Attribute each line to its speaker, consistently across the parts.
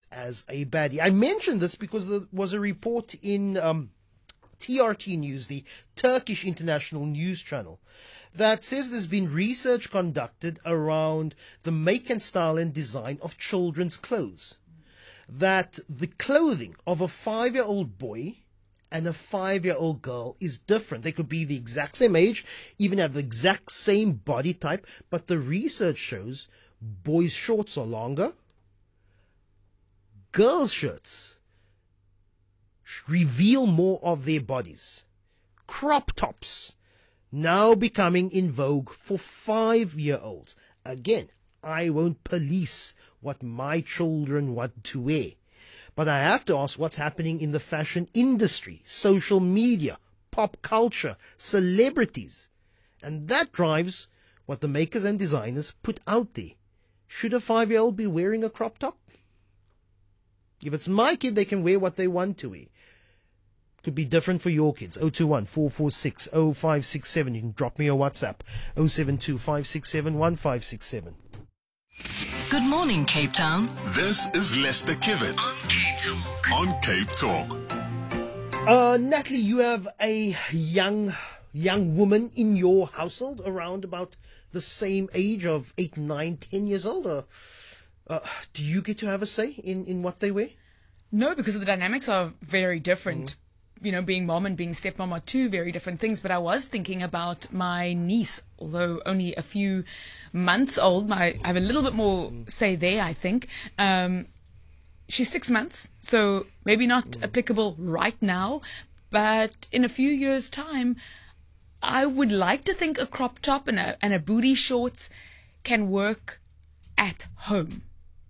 Speaker 1: as a baddie. I mentioned this because there was a report in TRT News, the Turkish international news channel, that says there's been research conducted around the make and style and design of children's clothes. That the clothing of a 5-year-old boy and a 5-year-old girl is different. They could be the exact same age, even have the exact same body type, but the research shows boys' shorts are longer, girls' shirts reveal more of their bodies. Crop tops now becoming in vogue for 5-year-olds. Again, I won't police what my children want to wear. But I have to ask what's happening in the fashion industry, social media, pop culture, celebrities. And that drives what the makers and designers put out there. Should a 5-year-old be wearing a crop top? If it's my kid, they can wear what they want to wear. Could be different for your kids. 021 446 0567. You can drop me a WhatsApp. 072 567 1567.
Speaker 2: Good morning, Cape Town.
Speaker 3: This is Lester Kivett on Cape Talk.
Speaker 1: Natalie, you have a young woman in your household around about the same age of 8, 9, 10 years old. Do you get to have a say in what they wear?
Speaker 4: No, because the dynamics are very different. You know, being mom and being stepmom are two very different things. But I was thinking about my niece, although only a few months old. I have a little bit more say there, I think. She's 6 months, so maybe not applicable right now. But in a few years' time, I would like to think a crop top and a booty shorts can work at home.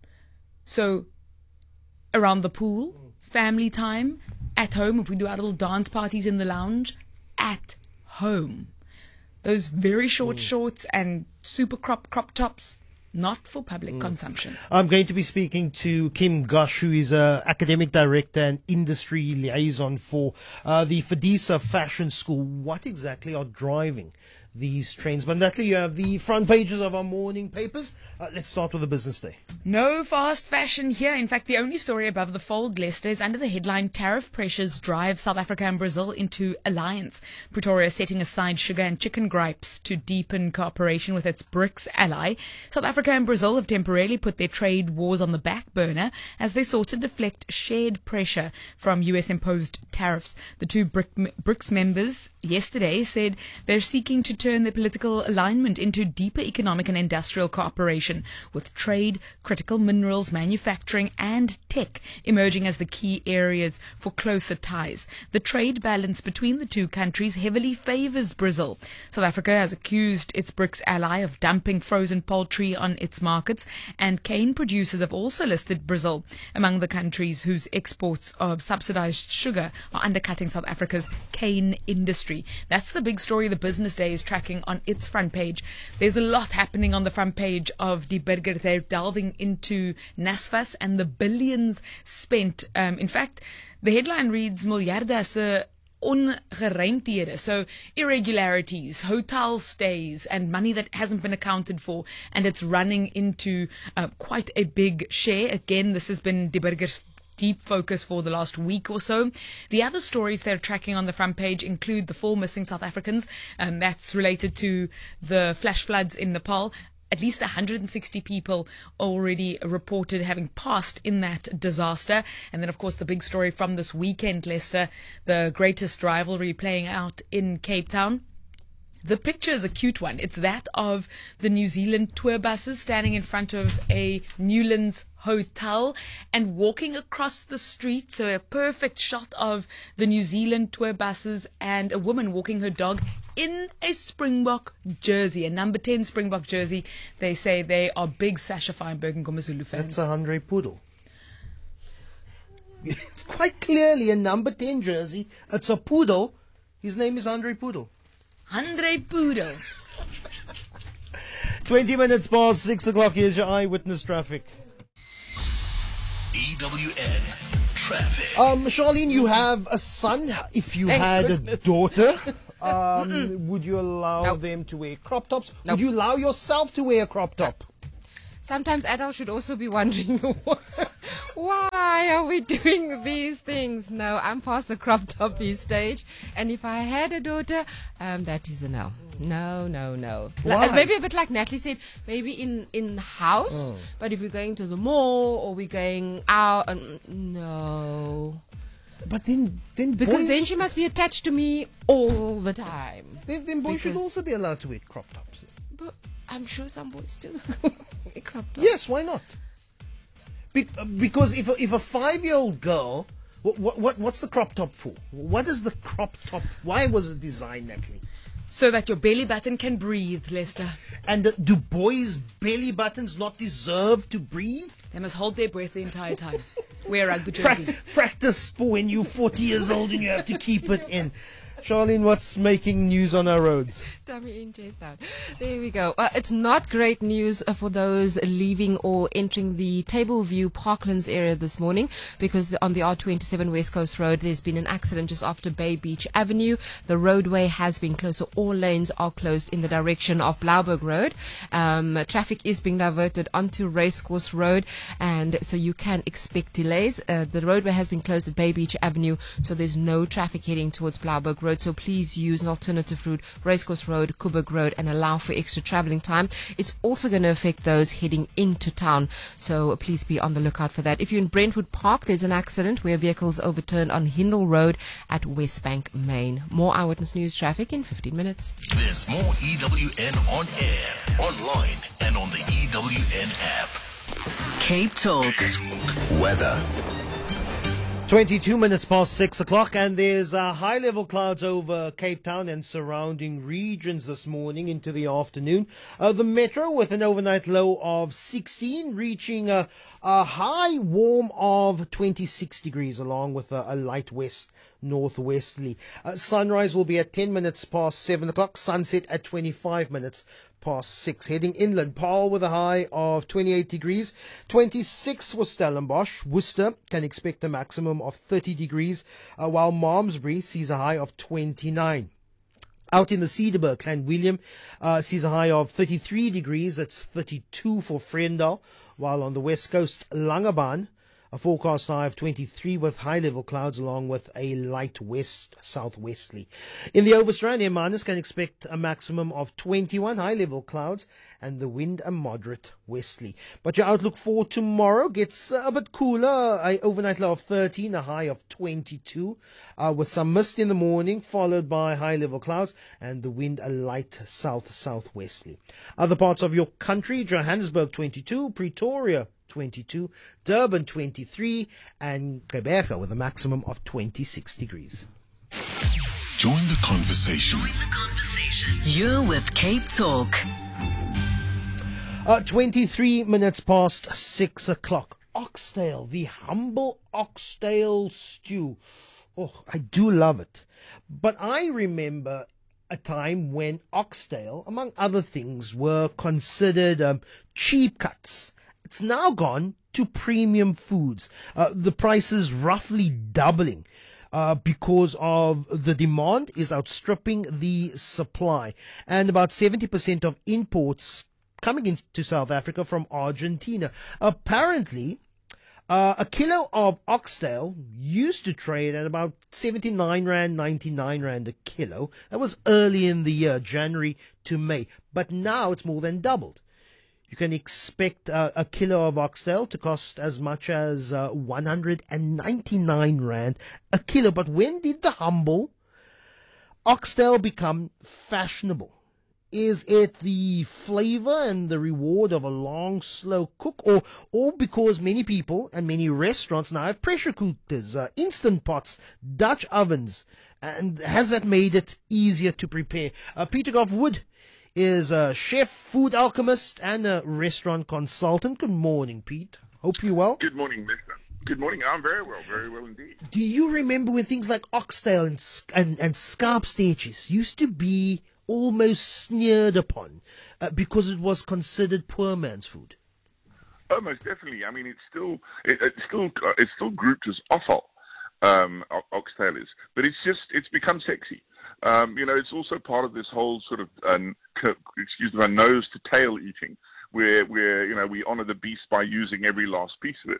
Speaker 4: So around the pool, family time, at home, if we do our little dance parties in the lounge, at home. Those very short shorts and super crop tops, not for public consumption.
Speaker 1: I'm going to be speaking to Kim Gosh, who is an academic director and industry liaison for the Fadisa Fashion School. What exactly are driving these trends? But Natalie, you have the front pages of our morning papers. Let's start with the business day.
Speaker 4: No fast fashion here. In fact, the only story above the fold, Lester, is under the headline, Tariff Pressures Drive South Africa and Brazil into Alliance. Pretoria setting aside sugar and chicken gripes to deepen cooperation with its BRICS ally. South Africa and Brazil have temporarily put their trade wars on the back burner as they sought to deflect shared pressure from US-imposed tariffs. The two BRICS members yesterday said they're seeking to turn their political alignment into deeper economic and industrial cooperation, with trade, critical minerals, manufacturing and tech emerging as the key areas for closer ties. The trade balance between the two countries heavily favors Brazil. South Africa has accused its BRICS ally of dumping frozen poultry on its markets, and cane producers have also listed Brazil among the countries whose exports of subsidized sugar are undercutting South Africa's cane industry. That's the big story the Business Day is tracking on its front page. There's a lot happening on the front page of Die Burger. They're delving into NSFAS and the billions spent. In fact, the headline reads miljarde se ongeruimthede, so irregularities, hotel stays and money that hasn't been accounted for, and it's running into quite a big share. Again, this has been Die Burger's deep focus for the last week or so. The other stories they're tracking on the front page include the 4 missing South Africans, and that's related to the flash floods in Nepal. At least 160 people already reported having passed in that disaster. And then, of course, the big story from this weekend, Lester, the greatest rivalry playing out in Cape Town. The picture is a cute one. It's that of the New Zealand tour buses standing in front of a Newlands hotel and walking across the street. So a perfect shot of the New Zealand tour buses and a woman walking her dog in a Springbok jersey, a number 10 Springbok jersey. They say they are big Sasha Feinberg and KwaZulu fans.
Speaker 1: That's a Andre Poodle. It's quite clearly a number 10 jersey. It's a poodle. His name is Andre Poodle.
Speaker 4: Andre Poodle.
Speaker 1: 20 minutes past 6 o'clock. Here's your eyewitness traffic.
Speaker 3: EWN traffic.
Speaker 1: Charlene, you have a son. If you had a daughter, would you allow them to wear crop tops? Would you allow yourself to wear a crop top?
Speaker 5: Sometimes adults should also be wondering why. Why are we doing these things? No, I'm past the crop toppy stage. And if I had a daughter, that is a no. No.
Speaker 1: Why?
Speaker 5: Maybe a bit like Natalie said, maybe in the house. But if we're going to the mall or we're going out, no.
Speaker 1: But then
Speaker 5: Because
Speaker 1: boys,
Speaker 5: then she must be attached to me all the time.
Speaker 1: then boys should
Speaker 5: because-
Speaker 1: also be allowed to wear crop tops.
Speaker 5: But I'm sure some boys do. Crop top.
Speaker 1: Yes, why not? Because if a 5-year-old girl, what's the crop top for? What is the crop top? Why was it designed, Natalie?
Speaker 4: So that your belly button can breathe, Lester.
Speaker 1: And do boys' belly buttons not deserve to breathe?
Speaker 4: They must hold their breath the entire time. Wear a rugby jersey.
Speaker 1: Practice for when you're 40 years old and you have to keep it in. Charlene, what's making news on our roads?
Speaker 5: Dummy in chest out. There we go. It's not great news for those leaving or entering the Tableview Parklands area this morning, because on the R27 West Coast Road there's been an accident just after Bay Beach Avenue. The roadway has been closed, so all lanes are closed in the direction of Blauberg Road. Traffic is being diverted onto Racecourse Road, and so you can expect delays. The roadway has been closed at Bay Beach Avenue, so there's no traffic heading towards Blauberg Road. So please use an alternative route, Racecourse Road, Kuburg Road, and allow for extra travelling time. It's also going to affect those heading into town, so please be on the lookout for that. If you're in Brentwood Park, there's an accident where vehicles overturned on Hindle Road at Westbank, Main. More Eyewitness News traffic in 15 minutes.
Speaker 3: There's more EWN on air, online, and on the EWN app.
Speaker 2: Cape Talk.
Speaker 3: Weather.
Speaker 1: 22 minutes past 6 o'clock, and there's high-level clouds over Cape Town and surrounding regions this morning into the afternoon. The metro with an overnight low of 16, reaching a high warm of 26 degrees, along with a light northwesterly. Sunrise will be at 10 minutes past 7 o'clock, sunset at 25 minutes past 6. Heading inland, Paarl with a high of 28 degrees, 26 for Stellenbosch. Worcester can expect a maximum of 30 degrees, while Malmesbury sees a high of 29. Out in the Cederberg, Clanwilliam sees a high of 33 degrees. That's 32 for Frendal, while on the west coast, Langebaan, a forecast high of 23 with high-level clouds along with a light west-southwesterly. In the Overstrand, Hermanus can expect a maximum of 21 high-level clouds and the wind a moderate westerly. But your outlook for tomorrow gets a bit cooler. A overnight low of 13, a high of 22, with some mist in the morning, followed by high-level clouds and the wind a light south-southwesterly. Other parts of your country, Johannesburg 22, Pretoria 22, Durban 23, and Gqeberha with a maximum of 26 degrees.
Speaker 3: Join the conversation.
Speaker 2: You're with Cape Talk.
Speaker 1: 23 minutes past 6 o'clock. Oxtail, the humble oxtail stew. Oh, I do love it. But I remember a time when oxtail, among other things, were considered cheap cuts. It's now gone to premium foods. The prices roughly doubling because of the demand is outstripping the supply. And about 70% of imports coming into South Africa from Argentina. Apparently, a kilo of oxtail used to trade at about 79 Rand, 99 Rand a kilo. That was early in the year, January to May. But now it's more than doubled. You can expect a kilo of oxtail to cost as much as 199 Rand a kilo. But when did the humble oxtail become fashionable? Is it the flavor and the reward of a long, slow cook, or because many people and many restaurants now have pressure cookers, instant pots, Dutch ovens, and has that made it easier to prepare? Peter Goff Wood is a chef, food alchemist, and a restaurant consultant. Good morning, Pete. Hope you're well.
Speaker 6: Good morning, mister. Good morning. I'm very well indeed.
Speaker 1: Do you remember when things like oxtail and scarpstages used to be almost sneered upon because it was considered poor man's food?
Speaker 6: Oh, most definitely. I mean, it's still grouped as offal, oxtail is, but it's become sexy. It's also part of this whole sort of, excuse my nose to tail eating, where we honor the beast by using every last piece of it.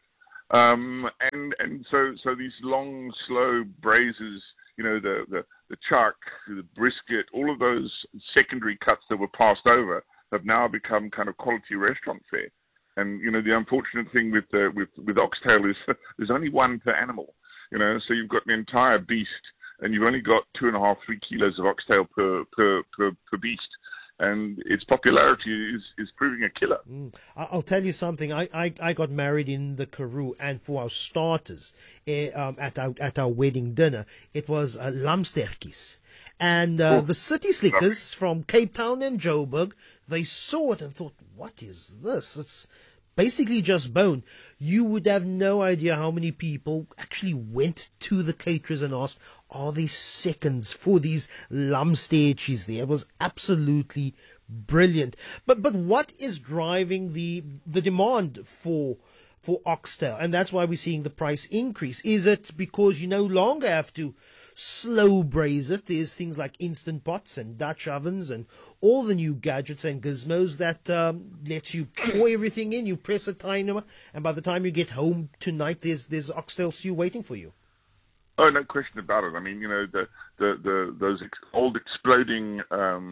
Speaker 6: And so these long, slow braises, the chuck, the brisket, all of those secondary cuts that were passed over have now become kind of quality restaurant fare. And the unfortunate thing with oxtail is there's only one per animal. So you've got an entire beast, and you've only got 2.5, 3 kilos of oxtail per beast. And its popularity is proving a killer.
Speaker 1: I'll tell you something. I got married in the Karoo, and for our starters, at our wedding dinner, it was lamstertjies. And the city slickers from Cape Town and Joburg, they saw it and thought, what is this? It's basically just bone. You would have no idea how many people actually went to the caterers and asked, are there seconds for these lamstertjies there? It was absolutely brilliant. But what is driving the demand for oxtail? And that's why we're seeing the price increase. Is it because you no longer have to slow braise it? There's things like Instant Pots and Dutch ovens and all the new gadgets and gizmos that lets you pour everything in. You press a timer, and by the time you get home tonight, there's oxtail stew waiting for you.
Speaker 6: Oh, no question about it. I mean, those old exploding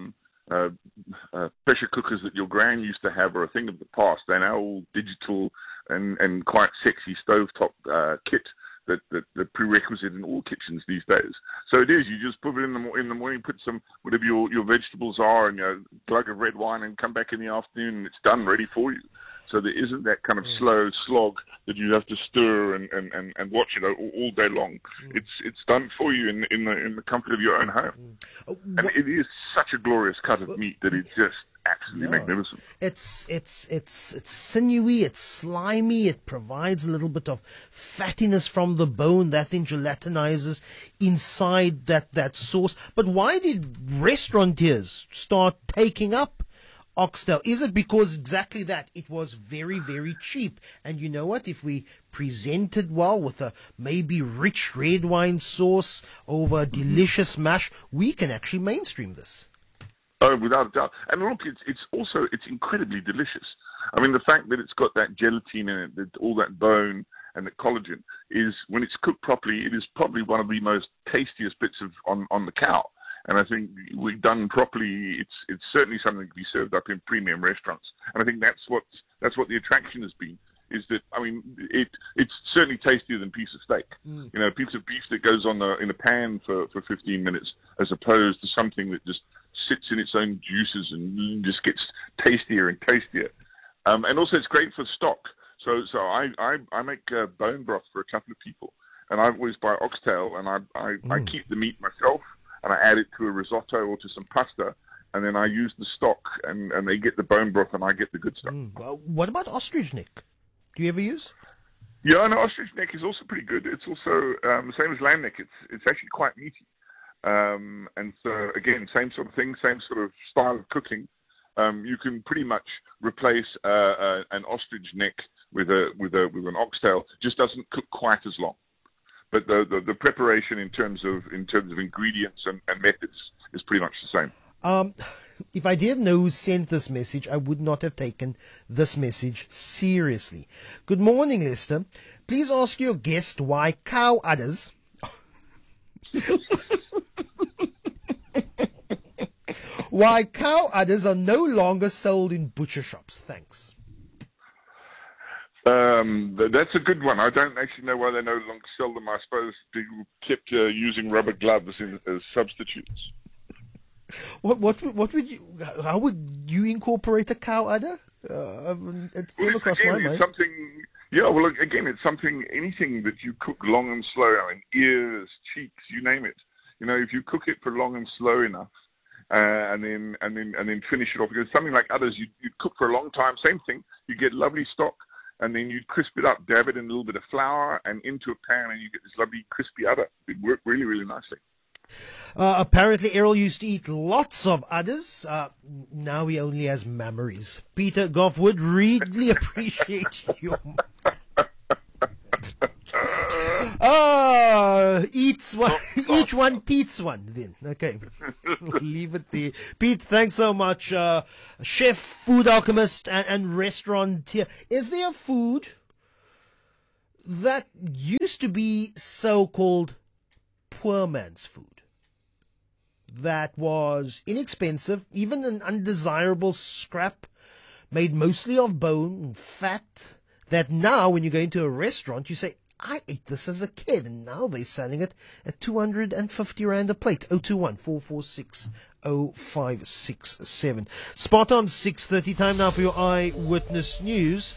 Speaker 6: pressure cookers that your gran used to have are a thing of the past. They're now all digital and quite sexy stovetop kit that prerequisite in all kitchens these days. So it is. You just put it in the morning, put some whatever your vegetables are, and a glug of red wine, and come back in the afternoon, and it's done, ready for you. So there isn't that kind of slow slog that you have to stir and watch it all day long. It's done for you in the comfort of your own home, and it is such a glorious cut of meat that it's just absolutely magnificent.
Speaker 1: It's sinewy, it's slimy, it provides a little bit of fattiness from the bone that then gelatinizes inside that sauce. But why did restaurateurs start taking up oxtail? Is it because exactly that? It was very, very cheap. And you know what? If we present it well with a maybe rich red wine sauce over a delicious mash, we can actually mainstream this.
Speaker 6: Oh, without a doubt. And look, it's incredibly delicious. I mean, the fact that it's got that gelatin in it, all that bone and the collagen, is when it's cooked properly, it is probably one of the most tastiest bits on the cow. And I think we've done properly. It's certainly something that can be served up in premium restaurants. And I think that's what the attraction has been. Is that, I mean, it's certainly tastier than piece of steak. A piece of beef that goes in a pan for 15 minutes, as opposed to something that just sits in its own juices and just gets tastier and tastier. And also, it's great for stock. So I make bone broth for a couple of people, and I always buy oxtail, and I keep the meat myself, and I add it to a risotto or to some pasta, and then I use the stock, and they get the bone broth, and I get the good stuff.
Speaker 1: Well, what about ostrich neck? Do you ever use?
Speaker 6: Yeah, no, ostrich neck is also pretty good. It's also the same as lamb neck. It's actually quite meaty. And so again, same sort of thing, same sort of style of cooking. You can pretty much replace an ostrich neck with an oxtail. Just doesn't cook quite as long. But the preparation in terms of ingredients and methods is pretty much the same.
Speaker 1: If I didn't know who sent this message, I would not have taken this message seriously. Good morning, Lester. Please ask your guest why cow udders why cow udders are no longer sold in butcher shops. Thanks.
Speaker 6: That's a good one. I don't actually know why they no longer sell them. I suppose people kept using rubber gloves as substitutes.
Speaker 1: What would you? How would you incorporate a cow udder? It's never crossed my mind.
Speaker 6: It's something. Anything that you cook long and slow. I mean, ears, cheeks, you name it. If you cook it for long and slow enough, and then finish it off. Because something like udders, you'd cook for a long time. Same thing. You get lovely stock, and then you'd crisp it up, dab it in a little bit of flour, and into a pan, and you get this lovely crispy udder. It worked really, really nicely.
Speaker 1: Apparently, Errol used to eat lots of udders. Now he only has memories. Peter Goff would really appreciate you. Eats one, each one teats one. Then okay, we'll leave it there. Pete, thanks so much, chef, food alchemist, and restaurateur. Is there a food that used to be so-called poor man's food. That was inexpensive, even an undesirable scrap made mostly of bone and fat, that now when you go into a restaurant, you say, I ate this as a kid, and now they're selling it at 250 Rand a plate. 021-446-0567. Spot on 6:30 time now for your Eyewitness News.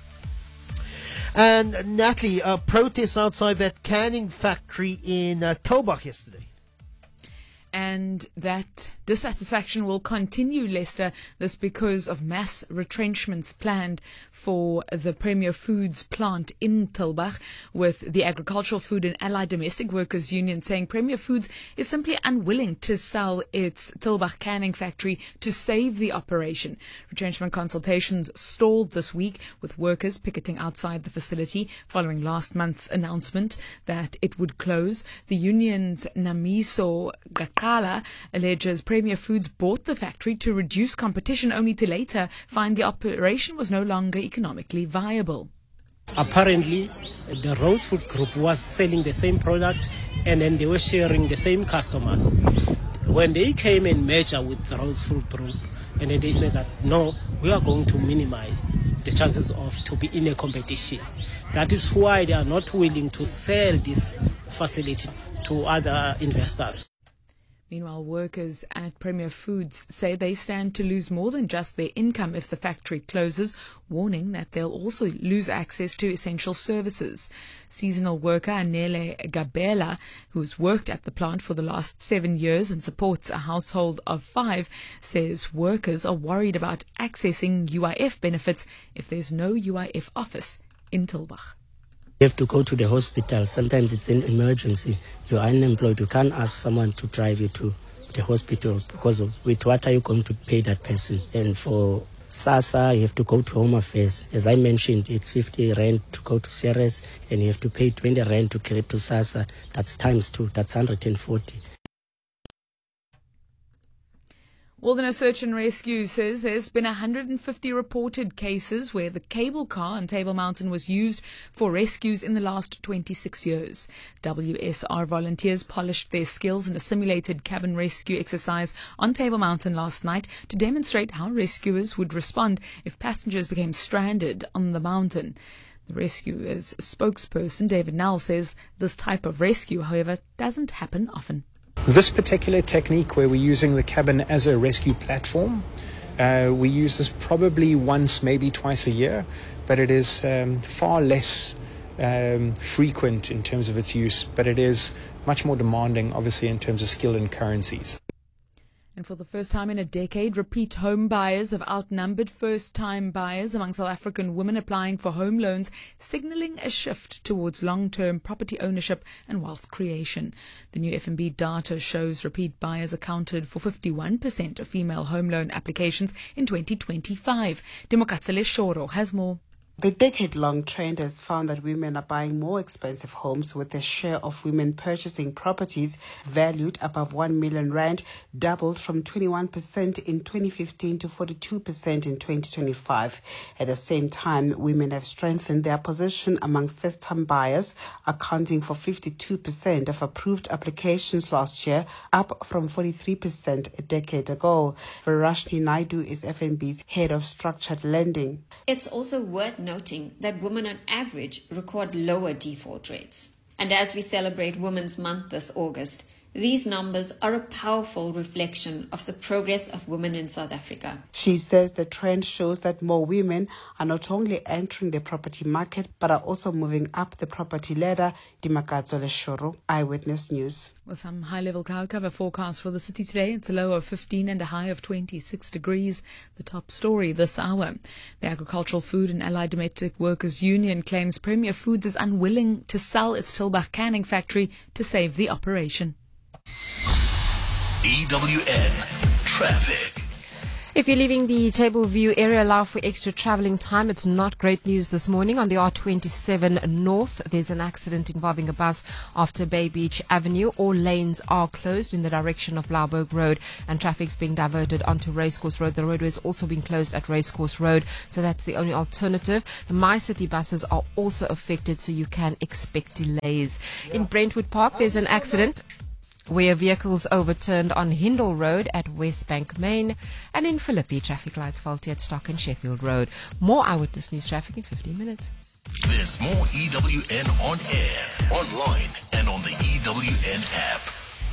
Speaker 1: And Natalie, protests outside that canning factory in Tulbagh yesterday.
Speaker 4: And that dissatisfaction will continue, Lester. This because of mass retrenchments planned for the Premier Foods plant in Tulbagh, with the Agricultural Food and Allied Domestic Workers Union saying Premier Foods is simply unwilling to sell its Tulbagh canning factory to save the operation. Retrenchment consultations stalled this week, with workers picketing outside the facility following last month's announcement that it would close. The union's Namiso Gakala alleges Premier Foods bought the factory to reduce competition, only to later find the operation was no longer economically viable.
Speaker 7: Apparently, the Rhodes Food Group was selling the same product, and then they were sharing the same customers. When they came and merged with the Rhodes Food Group, and then they said that, no, we are going to minimize the chances of to be in a competition. That is why they are not willing to sell this facility to other investors.
Speaker 4: Meanwhile, workers at Premier Foods say they stand to lose more than just their income if the factory closes, warning that they'll also lose access to essential services. Seasonal worker Anele Gabela, who's worked at the plant for the last 7 years and supports a household of 5, says workers are worried about accessing UIF benefits if there's no UIF office in Tulbagh.
Speaker 7: You have to go to the hospital. Sometimes it's an emergency. You're unemployed. You can't ask someone to drive you to the hospital because with what are you going to pay that person? And for SASSA, you have to go to Home Affairs. As I mentioned, it's 50 Rand to go to Ceres, and you have to pay 20 Rand to get to SASSA. That's times 2. That's 140.
Speaker 4: Wilderness Search and Rescue says there's been 150 reported cases where the cable car on Table Mountain was used for rescues in the last 26 years. WSR volunteers polished their skills in a simulated cabin rescue exercise on Table Mountain last night to demonstrate how rescuers would respond if passengers became stranded on the mountain. The rescuer's spokesperson, David Nell, says this type of rescue, however, doesn't happen often.
Speaker 8: This particular technique where we're using the cabin as a rescue platform, we use this probably once, maybe twice a year, but it is far less frequent in terms of its use, but it is much more demanding, obviously, in terms of skill and currencies.
Speaker 4: And for the first time in a decade, repeat home buyers have outnumbered first-time buyers among South African women applying for home loans, signalling a shift towards long-term property ownership and wealth creation. The new FNB data shows repeat buyers accounted for 51% of female home loan applications in 2025. Demokatsele Shoro has more.
Speaker 9: The decade-long trend has found that women are buying more expensive homes, with the share of women purchasing properties valued above 1 million rand doubled from 21% in 2015 to 42% in 2025. At the same time, women have strengthened their position among first-time buyers, accounting for 52% of approved applications last year, up from 43% a decade ago. Varashni Naidu is FNB's head of structured lending.
Speaker 10: It's also worth noting that women on average record lower default rates. And as we celebrate Women's Month this August, these numbers are a powerful reflection of the progress of women in South Africa.
Speaker 9: She says the trend shows that more women are not only entering the property market, but are also moving up the property ladder. Dimakadzo Leshoro, Eyewitness News.
Speaker 4: With some high-level cloud cover forecast for the city today, it's a low of 15 and a high of 26 degrees. The top story this hour. The Agricultural Food and Allied Domestic Workers Union claims Premier Foods is unwilling to sell its Tulbagh canning factory to save the operation.
Speaker 3: EWN Traffic.
Speaker 5: If you're leaving the Tableview area, allow for extra travelling time. It's not great news this morning. On the R27 North, there's an accident involving a bus after Bay Beach Avenue. All lanes are closed in the direction of Blauberg Road, and traffic's being diverted onto Racecourse Road. The roadway is also being closed at Racecourse Road, so that's the only alternative. The My City buses are also affected, so you can expect delays. In Brentwood Park, there's an accident where vehicles overturned on Hindle Road at West Bank Main, and in Philippi, traffic lights faulty at Stock and Sheffield Road. More Eyewitness News traffic in 15 minutes.
Speaker 3: There's more EWN on air, online, and on the EWN app.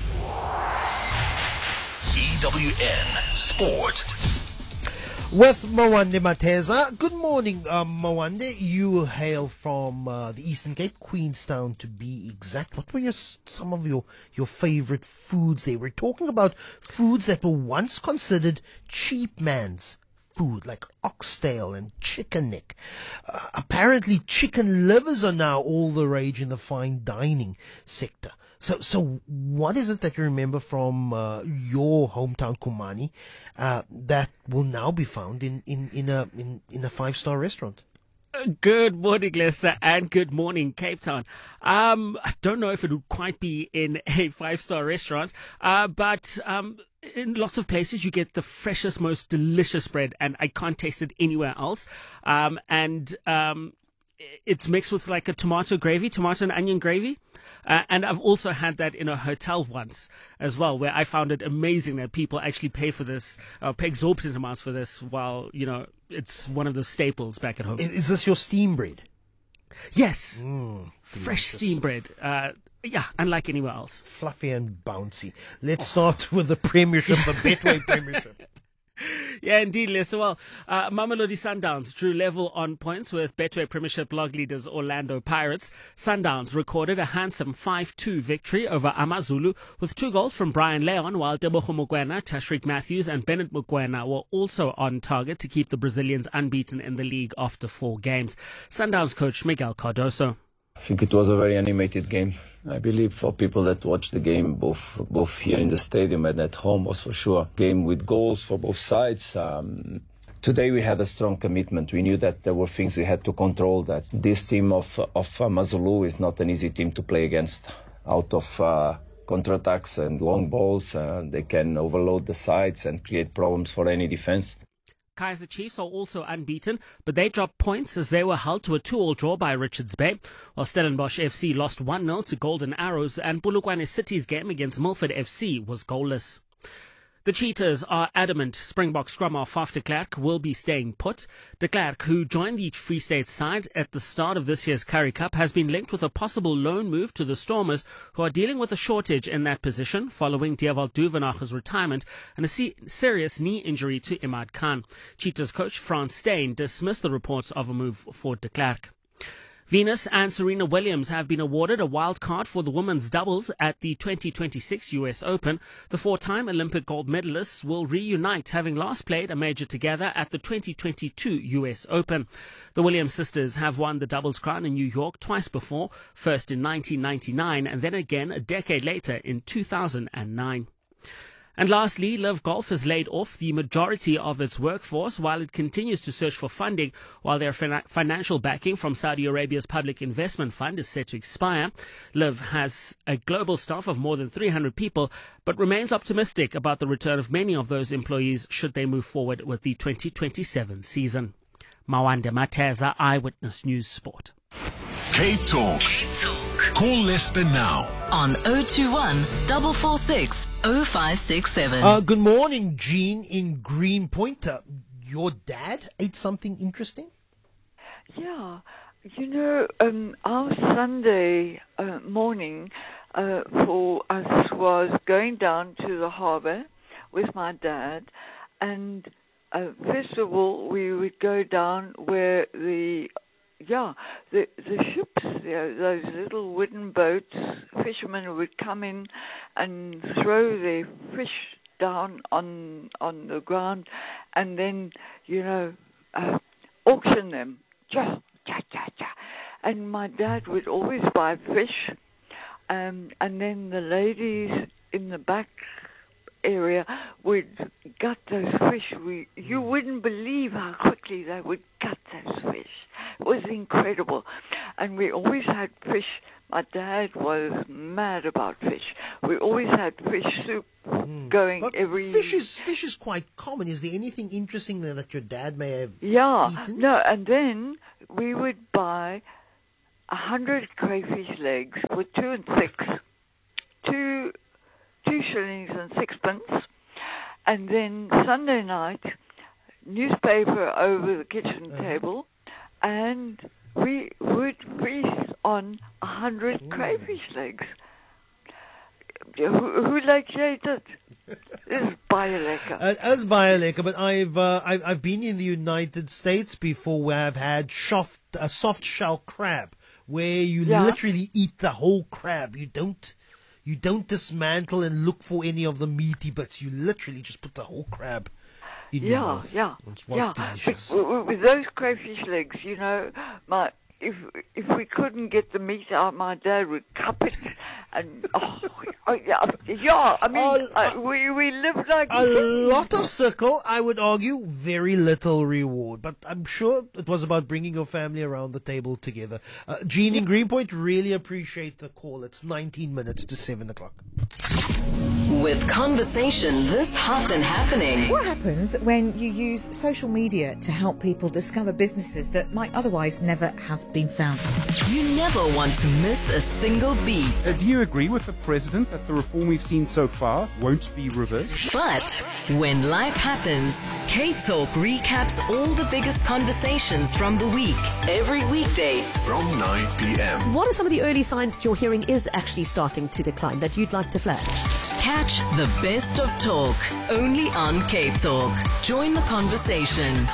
Speaker 3: EWN Sport.
Speaker 1: With Mawande Mateza. Good morning, Mawande. You hail from the Eastern Cape, Queenstown to be exact. What were some of your favorite foods there? We're talking about foods that were once considered cheap man's food, like oxtail and chicken neck. Apparently, chicken livers are now all the rage in the fine dining sector. So what is it that you remember from your hometown, Kumani, that will now be found in a five-star restaurant?
Speaker 11: Good morning, Lester, and good morning, Cape Town. I don't know if it would quite be in a five-star restaurant, but in lots of places you get the freshest, most delicious bread, and I can't taste it anywhere else. It's mixed with like a tomato and onion gravy. And I've also had that in a hotel once as well, where I found it amazing that people actually pay for this, pay exorbitant amounts for this, while, it's one of the staples back at home.
Speaker 1: Is this your steam bread?
Speaker 11: Yes. Fresh steam bread. Yeah, unlike anywhere else.
Speaker 1: Fluffy and bouncy. Let's start with the Premiership, the Betway Premiership.
Speaker 11: Yeah, indeed, Lester. Well, Mamelodi Sundowns drew level on points with Betway Premiership log leaders Orlando Pirates. Sundowns recorded a handsome 5-2 victory over Amazulu with 2 goals from Brian Leon, while Tebogo Mokoena, Tashreeq Matthews and Bennett Mokoena were also on target to keep the Brazilians unbeaten in the league after 4 games. Sundowns coach Miguel Cardoso.
Speaker 12: I think it was a very animated game. I believe for people that watched the game, both here in the stadium and at home, was for sure game with goals for both sides. Today we had a strong commitment. We knew that there were things we had to control. That this team of Mazulu is not an easy team to play against. Out of counterattacks and long balls, they can overload the sides and create problems for any defense.
Speaker 11: Kaizer Chiefs are also unbeaten, but they dropped points as they were held to a 2-2 draw by Richards Bay, while Stellenbosch FC lost 1-0 to Golden Arrows, and Polokwane City's game against Milford FC was goalless. The Cheetahs are adamant Springbok scrum half Faf de Klerk will be staying put. De Klerk, who joined the Free State side at the start of this year's Currie Cup, has been linked with a possible loan move to the Stormers, who are dealing with a shortage in that position following Dewald Duvenach's retirement and a serious knee injury to Imad Khan. Cheetahs coach Frans Steyn dismissed the reports of a move for De Klerk. Venus and Serena Williams have been awarded a wild card for the women's doubles at the 2026 US Open. The 4-time Olympic gold medalists will reunite, having last played a major together at the 2022 US Open. The Williams sisters have won the doubles crown in New York twice before, first in 1999 and then again a decade later in 2009. And lastly, Live Golf has laid off the majority of its workforce while it continues to search for funding, while their financial backing from Saudi Arabia's Public Investment Fund is set to expire. Live has a global staff of more than 300 people, but remains optimistic about the return of many of those employees should they move forward with the 2027 season. Mawande Mateza, Eyewitness News Sport.
Speaker 3: Cape Talk. Call Lester now
Speaker 2: on 021 446 0567.
Speaker 1: Good morning, Jean in Greenpoint. Your dad ate something interesting?
Speaker 13: Yeah. Our Sunday morning for us was going down to the harbour with my dad, and first of all we would go down where the ships, those little wooden boats, fishermen would come in and throw their fish down on the ground, and then, auction them. And my dad would always buy fish, and then the ladies in the back area would gut those fish. You wouldn't believe how quickly they would gut those fish. It was incredible. And we always had fish. My dad was mad about fish. We always had fish soup going
Speaker 1: But
Speaker 13: every...
Speaker 1: fish is quite common. Is there anything interesting there that your dad may have eaten?
Speaker 13: No, and then we would buy 100 crayfish legs for 2 and 6, 2 shillings and 6pence, and then Sunday night, newspaper over the kitchen table, and we would feast on 100 crayfish legs. Who likes it? It's baie lekker.
Speaker 1: It is baie lekker, but I've been in the United States before where I've had a soft shell crab, where you literally eat the whole crab. You don't dismantle and look for any of the meaty bits. You literally just put the whole crab in your mouth. It was delicious.
Speaker 13: With those crayfish legs, if we couldn't get the meat out, my dad would cup it, and we lived like
Speaker 1: a lot of circle. I would argue very little reward, but I'm sure it was about bringing your family around the table together. Jean in Greenpoint, really appreciate the call. It's 19 minutes to 7 o'clock.
Speaker 2: With conversation this hot and happening.
Speaker 14: What happens when you use social media to help people discover businesses that might otherwise never have been found?
Speaker 2: You never want to miss a single beat.
Speaker 15: Do you agree with the president that the reform we've seen so far won't be reversed?
Speaker 2: But when life happens, Cape Talk recaps all the biggest conversations from the week. Every weekday
Speaker 3: from 9 p.m.
Speaker 16: What are some of the early signs that you're hearing is actually starting to decline that you'd like to flag?
Speaker 2: Catch the best of talk only on Cape Talk. Join the conversation.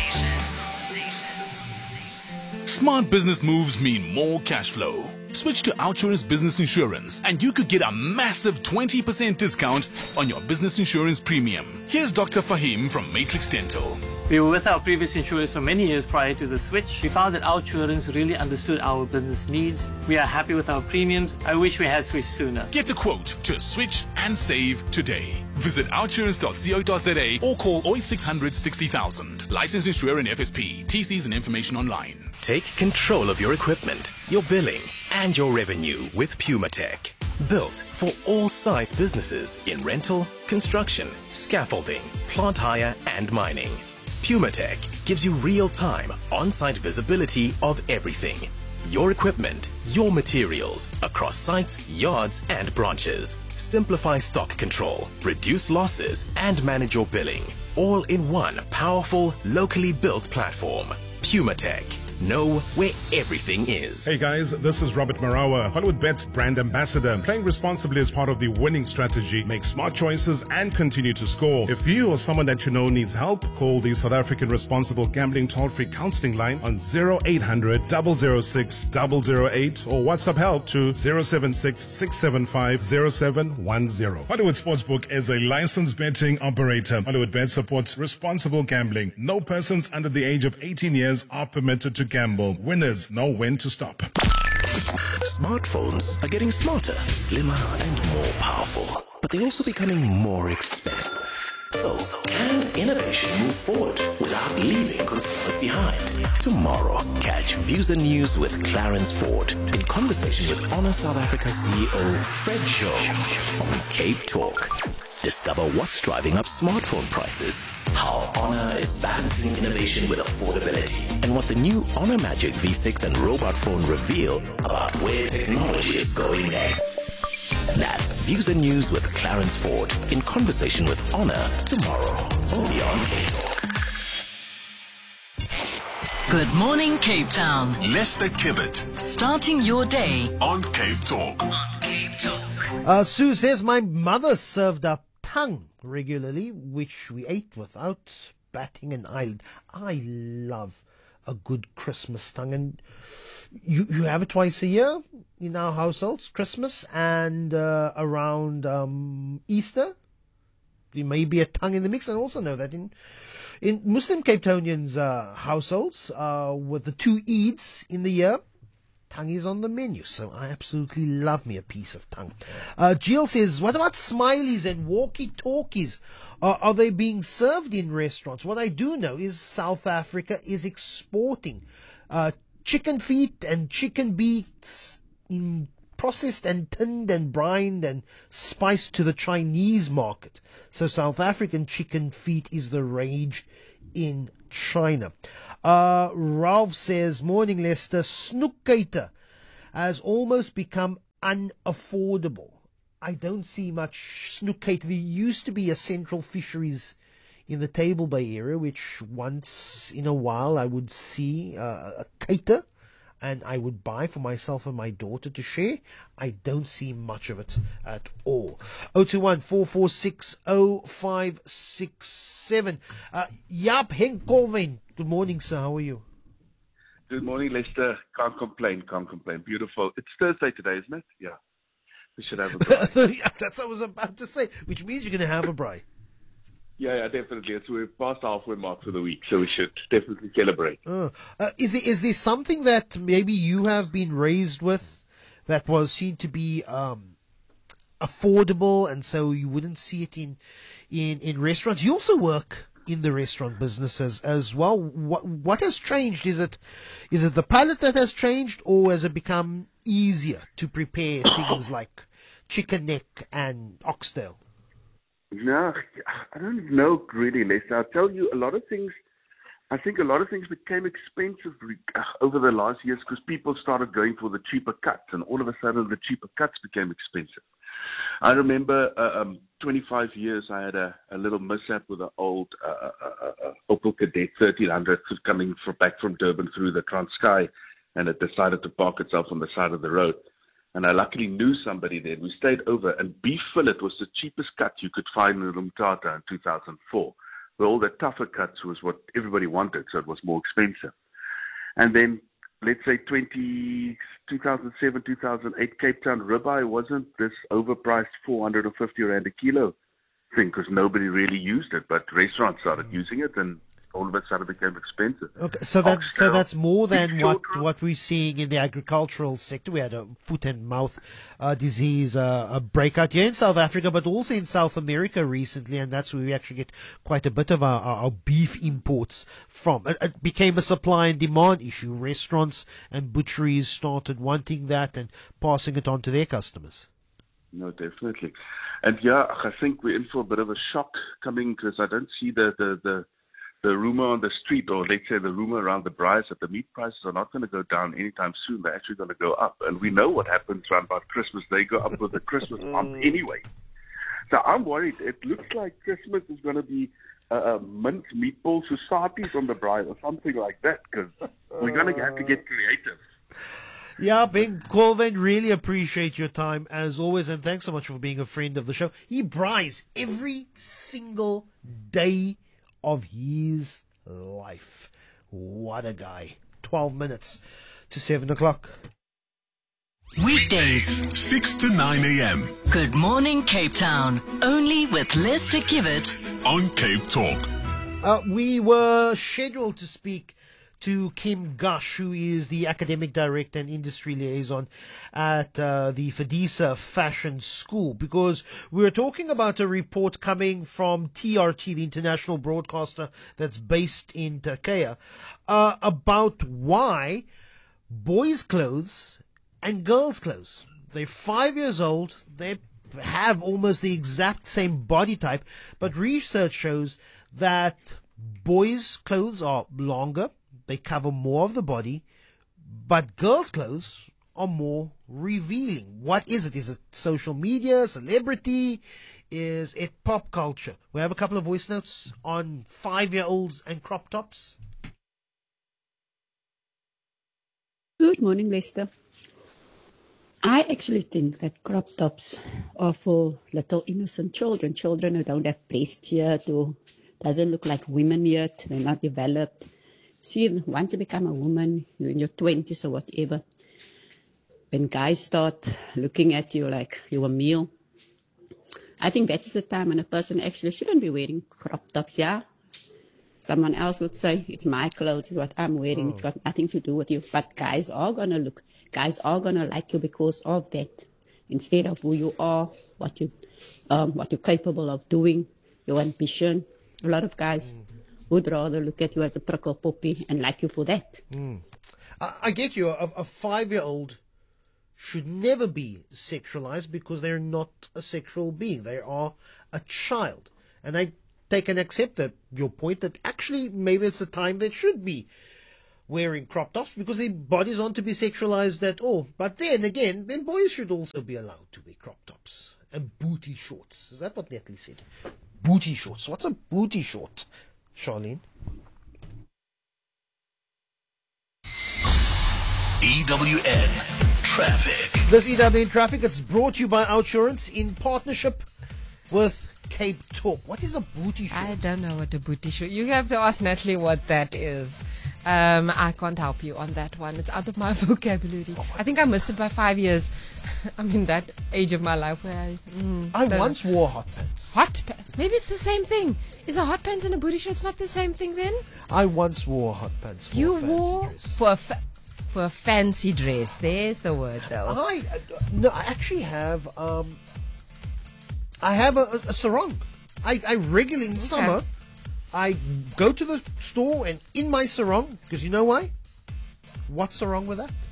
Speaker 3: Smart business moves mean more cash flow. Switch to OUTsurance Business Insurance and you could get a massive 20% discount on your business insurance premium. Here's Dr. Fahim from Matrix Dental.
Speaker 17: We were with our previous insurers for many years prior to the switch. We found that OUTsurance really understood our business needs. We are happy with our premiums. I wish we had switched sooner.
Speaker 3: Get a quote to switch and save today. Visit outsurance.co.za or call 0800 60,000. Licensed insurer and FSP. TCs and information online.
Speaker 18: Take control of your equipment, your billing, and your revenue with PumaTech. Built for all sized businesses in rental, construction, scaffolding, plant hire, and mining. PumaTech gives you real-time, on-site visibility of everything. Your equipment, your materials, across sites, yards, and branches. Simplify stock control, reduce losses, and manage your billing. All in one powerful, locally built platform. PumaTech. Know where everything is.
Speaker 19: Hey guys, this is Robert Marawa, HollywoodBet's brand ambassador. Playing responsibly is part of the winning strategy. Make smart choices and continue to score. If you or someone that you know needs help, call the South African Responsible Gambling Toll-Free Counseling Line on 0800 006 008 or WhatsApp help to 076 675 0710. Hollywood Sportsbook is a licensed betting operator. HollywoodBet supports responsible gambling. No persons under the age of 18 years are permitted to gamble. Winners know when to stop.
Speaker 18: Smartphones are getting smarter, slimmer, and more powerful, but they're also becoming more expensive. So, can innovation move forward without leaving consumers behind? Tomorrow, catch Views and News with Clarence Ford in conversation with Honor South Africa CEO Fred Joe on Cape Talk. Discover what's driving up smartphone prices, how Honor is balancing innovation with affordability, and what the new Honor Magic V6 and robot phone reveal about where technology is going next. That's Views and News with Clarence Ford in conversation with Honor tomorrow, only on Cape Talk.
Speaker 2: Good morning, Cape Town.
Speaker 3: Lester Kibbet.
Speaker 2: Starting your day
Speaker 3: on Cape Talk.
Speaker 1: Sue says, my mother served up tongue regularly, which we ate without batting an eyelid. I love a good Christmas tongue, and you have it twice a year in our households, Christmas and around Easter. There may be a tongue in the mix, and also know that in Muslim Cape Townians' households, with the 2 Eids in the year, tongue is on the menu, so I absolutely love me a piece of tongue. Jill says, what about smileys and walkie-talkies? Are they being served in restaurants? What I do know is South Africa is exporting chicken feet and chicken beats in processed and tinned and brined and spiced to the Chinese market. So South African chicken feet is the rage in China. Ralph says, morning Lester, snoekkater has almost become unaffordable. I don't see much snoekkater. There used to be a Central Fisheries in the Table Bay area, which once in a while I would see a cater and I would buy for myself and my daughter to share. I don't see much of it at all. 021-446-0567. Jaap Henk Colvin. Good morning, sir. How are you?
Speaker 20: Good morning, Lester. Can't complain. Beautiful. It's Thursday today, isn't it? Yeah. We should have a braai.
Speaker 1: That's what I was about to say, which means you're going to have a braai.
Speaker 20: Yeah, definitely. We're past the halfway mark for the week, so we should definitely celebrate.
Speaker 1: Is there something that maybe you have been raised with that was seen to be affordable, and so you wouldn't see it in restaurants? You also work in the restaurant business as well. What has changed? Is it the palate that has changed, or has it become easier to prepare things like chicken neck and oxtail?
Speaker 20: No, I don't know really, Lester. I'll tell you, I think a lot of things became expensive over the last years because people started going for the cheaper cuts, and all of a sudden the cheaper cuts became expensive. I remember 25 years I had a little mishap with an old Opel Kadett 1300 coming back from Durban through the Transkei, and it decided to park itself on the side of the road. And I luckily knew somebody there. We stayed over, and beef fillet was the cheapest cut you could find in Umtata in 2004. Where all the tougher cuts was what everybody wanted, so it was more expensive. And then, let's say 2007, 2008, Cape Town ribeye wasn't this overpriced 450 Rand a kilo thing because nobody really used it, but restaurants started using it, and all of a sudden it became expensive.
Speaker 1: Okay, so that's more than what we're seeing in the agricultural sector. We had a foot and mouth disease a breakout here in South Africa, but also in South America recently, and that's where we actually get quite a bit of our beef imports from. It became a supply and demand issue. Restaurants and butcheries started wanting that and passing it on to their customers.
Speaker 20: No, definitely. And yeah, I think we're in for a bit of a shock coming because I don't see the rumor on the street, or let's say the rumor around the braais, that the meat prices are not going to go down anytime soon. They're actually going to go up. And we know what happens around about Christmas. They go up with the Christmas bump anyway. So I'm worried. It looks like Christmas is going to be a minced meatball society from the braai or something like that, because we're going to have to get creative.
Speaker 1: Yeah, Ben Colvin, really appreciate your time as always, and thanks so much for being a friend of the show. He braais every single day of his life. What a guy. 12 minutes to 7 o'clock.
Speaker 2: Weekdays,
Speaker 21: 6 to 9 a.m.
Speaker 2: Good morning, Cape Town. Only with Lester Gibbet
Speaker 21: on Cape Talk.
Speaker 1: We were scheduled to speak to Kim Gush, who is the academic director and industry liaison at the Fadisa Fashion School, because we were talking about a report coming from TRT, the international broadcaster that's based in Turkey, about why boys' clothes and girls' clothes, they're 5 years old, they have almost the exact same body type, but research shows that boys' clothes are longer, they cover more of the body, but girls' clothes are more revealing. What is it? Is it social media, celebrity? Is it pop culture? We have a couple of voice notes on 5-year-olds and crop tops.
Speaker 22: Good morning, Lester. I actually think that crop tops are for little innocent children who don't have breasts yet, or doesn't look like women yet, they're not developed. See, once you become a woman, you're in your 20s or whatever, when guys start looking at you like you're a meal, I think that's the time when a person actually shouldn't be wearing crop tops, yeah? Someone else would say, it's my clothes, it's what I'm wearing, it's got nothing to do with you. But guys are going to look, guys are going to like you because of that. Instead of who you are, what you're capable of doing, your ambition. A lot of guys would rather look at you as a prickle puppy and like you for that.
Speaker 1: I get you. A 5-year-old should never be sexualized because they're not a sexual being. They are a child. And I take and accept that your point that actually maybe it's a time they should be wearing crop tops because their bodies aren't to be sexualized at all. But then again, then boys should also be allowed to wear crop tops and booty shorts. Is that what Natalie said? Booty shorts. What's a booty short, Charlene?
Speaker 18: EWN Traffic.
Speaker 1: This EWN Traffic, it's brought to you by Outsurance in partnership with Cape Talk. What is a booty short?
Speaker 5: I don't know what a booty short. You have to ask Natalie what that is. I can't help you on that one. It's out of my vocabulary. I think I missed it by 5 years. I'm in that age of my life where
Speaker 1: I once wore hot pants.
Speaker 5: Hot pants? Maybe it's the same thing. Is a hot pants and a booty shorts not the same thing then?
Speaker 1: I once wore hot pants for
Speaker 5: You
Speaker 1: a fancy
Speaker 5: wore
Speaker 1: dress.
Speaker 5: for a fancy dress. There's the word though.
Speaker 1: I actually have I have a sarong. I regularly in summer I go to the store and in my sarong, because you know why? What's wrong with that?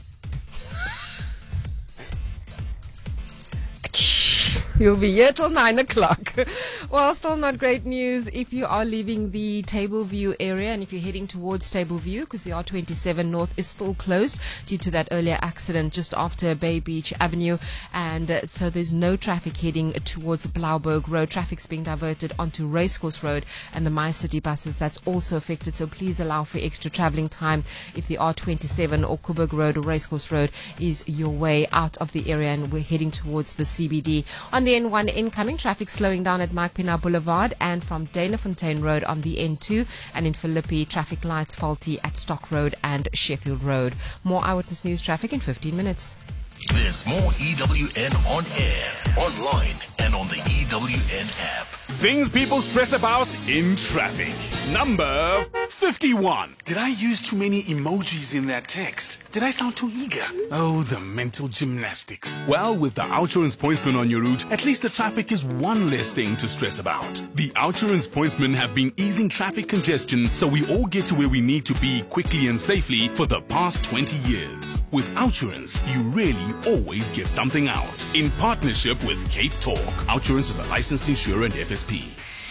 Speaker 5: You'll be here till 9 o'clock. Well, still not great news if you are leaving the Tableview area and if you're heading towards Tableview, because the R27 North is still closed due to that earlier accident just after Bay Beach Avenue. And so there's no traffic heading towards Blauberg Road. Traffic's being diverted onto Racecourse Road and the My City buses. That's also affected. So please allow for extra traveling time if the R27 or Coburg Road or Racecourse Road is your way out of the area and we're heading towards the CBD. On the N1 incoming, traffic slowing down at Mike Pina Boulevard and from Danafontein Road on the N2, and in Philippi, traffic lights faulty at Stock Road and Sheffield Road. More Eyewitness News traffic in 15 minutes.
Speaker 18: There's more EWN on air, online, and on the EWN app.
Speaker 3: Things people stress about in traffic. Number 51. Did I use too many emojis in that text? Did I sound too eager? Oh, the mental gymnastics. Well, with the Outsurance Pointsman on your route, at least the traffic is one less thing to stress about. The Outsurance Pointsmen have been easing traffic congestion so we all get to where we need to be quickly and safely for the past 20 years. With Outsurance, you really always get something out. In partnership with Cape Talk, Outsurance is a licensed insurer and FSP.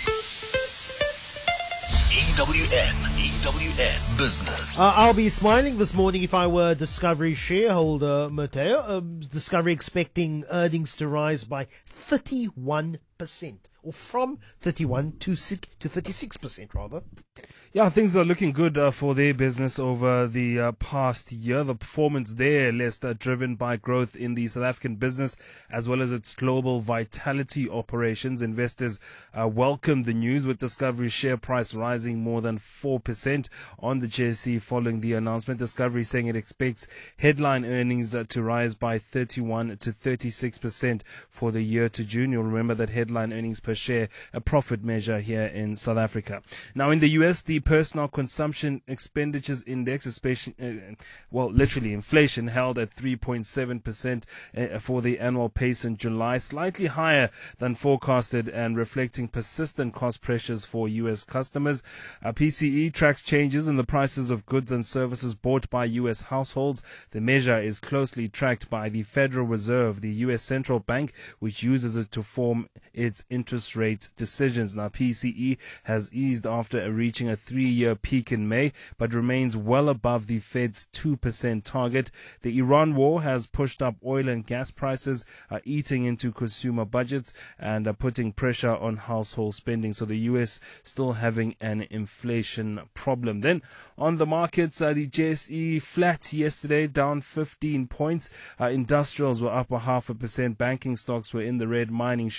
Speaker 18: EWN Business.
Speaker 1: I'll be smiling this morning if I were Discovery shareholder, Mateo. Discovery expecting earnings to rise by 31%, or from 31 to 36% rather.
Speaker 6: Yeah, things are looking good for their business over the past year. The performance there, Lester, driven by growth in the South African business as well as its global vitality operations. Investors welcomed the news, with Discovery's share price rising more than 4% on the JSE following the announcement. Discovery saying it expects headline earnings to rise by 31 to 36% for the year to June. You'll remember that headline earnings per share, a profit measure here in South Africa. Now, in the US, the personal consumption expenditures index, especially, literally inflation, held at 3.7% for the annual pace in July, slightly higher than forecasted and reflecting persistent cost pressures for US customers. PCE tracks changes in the prices of goods and services bought by US households. The measure is closely tracked by the Federal Reserve, the US central bank, which uses it to form its interest rate decisions. Now, PCE has eased after reaching a 3-year peak in May, but remains well above the Fed's 2% target. The Iran war has pushed up oil and gas prices, eating into consumer budgets and putting pressure on household spending. So the US still having an inflation problem. Then on the markets, the JSE flat yesterday, down 15 points. Industrials were up 0.5%. Banking stocks were in the red. Mining shares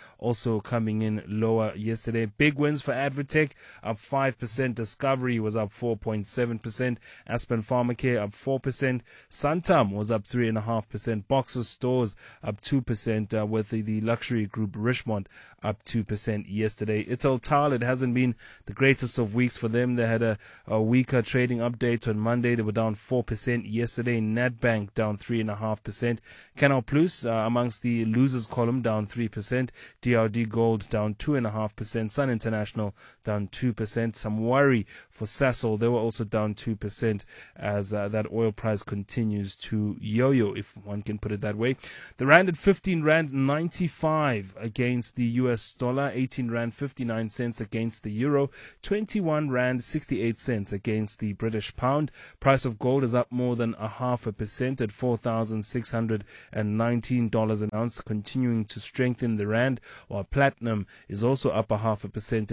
Speaker 6: also coming in lower yesterday. Big wins for Advotech, up 5%. Discovery was up 4.7%. Aspen Pharmacare up 4%. Santam was up 3.5%. Boxer Stores up 2%, with the luxury group Richmond up 2% yesterday. Italtal, it hasn't been the greatest of weeks for them. They had a weaker trading update on Monday. They were down 4% yesterday. Nedbank down 3.5%. Canal Plus amongst the losers column down 3%. DRD Gold down 2.5%. Sun International down 2%. Some worry for Sasol. They were also down 2% as that oil price continues to yo-yo, if one can put it that way. The rand at 15 rand 95 against the US dollar, 18 rand 59 cents against the euro, 21 rand 68 cents against the British pound. Price of gold is up more than 0.5% at $4,619 an ounce, continuing to strengthen the rand, while platinum is also up 0.5% at